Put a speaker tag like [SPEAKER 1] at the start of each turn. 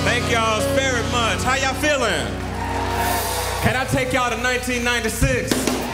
[SPEAKER 1] Thank y'all very much. How y'all feeling? Can I take y'all to 1996?